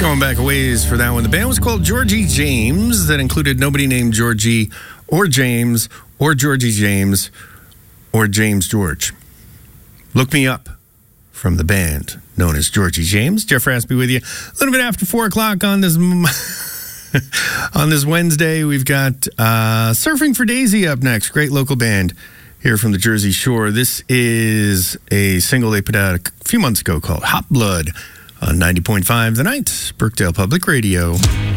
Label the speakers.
Speaker 1: Going back a ways for that one. The band was called Georgie James. That included nobody named Georgie or James or Georgie James or James George. Look Me Up from the band known as Georgie James. Jeff Raspy with you. A little bit after 4 o'clock on this on this Wednesday. We've got Surfing for Daisy up next. Great local band here from the Jersey Shore. This is a single they put out a few months ago called Hot Blood on 90.5 The Night, Brookdale Public Radio.